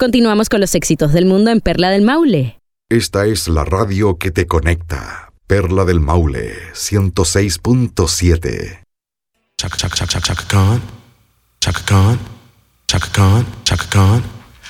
Continuamos con los éxitos del mundo en Perla del Maule. Esta es la radio que te conecta. Perla del Maule, 106.7. Chaka Khan, Chaka Khan, Chaka Khan, Chaka Khan.